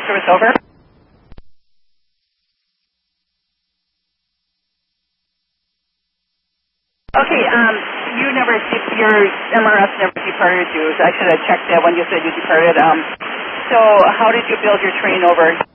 service over. Okay, your MRS never departed you. I should have checked that when you said you departed. So how did you build your train over?